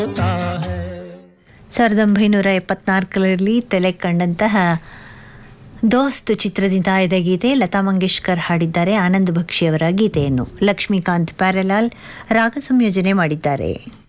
1974ರಲ್ಲಿ ತೆಲೆ ಕಂಡಂತಹ ದೋಸ್ತ್ ಚಿತ್ರದಿಂದ ಆಯ್ದ ಗೀತೆ ಲತಾ ಮಂಗೇಶ್ಕರ್ ಹಾಡಿದ್ದಾರೆ. ಆನಂದ್ ಬಕ್ಷಿಯವರ ಗೀತೆಯನ್ನು ಲಕ್ಷ್ಮೀಕಾಂತ್ ಪ್ಯಾರಲಾಲ್ ರಾಗ ಸಂಯೋಜನೆ ಮಾಡಿದ್ದಾರೆ.